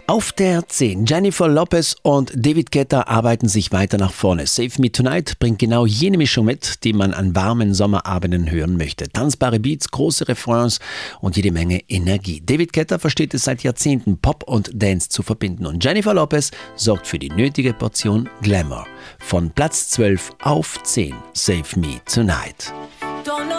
Auf der 10. Jennifer Lopez und David Guetta arbeiten sich weiter nach vorne. Save Me Tonight bringt genau jene Mischung mit, die man an warmen Sommerabenden hören möchte. Tanzbare Beats, große Refrains und jede Menge Energie. David Guetta versteht es seit Jahrzehnten, Pop und Dance zu verbinden. Und Jennifer Lopez sorgt für die nötige Portion Glamour. Von Platz 12 auf 10. Save Me Tonight.